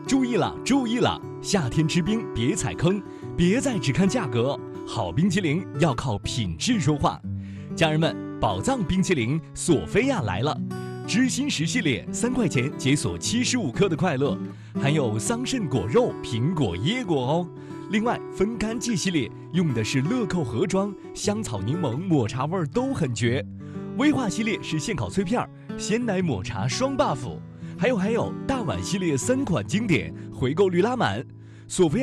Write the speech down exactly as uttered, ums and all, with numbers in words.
注意了，注意了！夏天吃冰别踩坑，别再只看价格，好冰淇淋要靠品质说话。家人们，宝藏冰淇淋索菲亚来了，知心石系列三块钱解锁七十五克的快乐，还有桑葚果肉、苹果、椰果哦。另外，分干季系列用的是乐扣盒装，香草、柠檬、抹茶味都很绝。威化系列是现烤脆片，鲜奶抹茶双 buff。还有还有，大碗系列三款经典，回购率拉满。索菲亚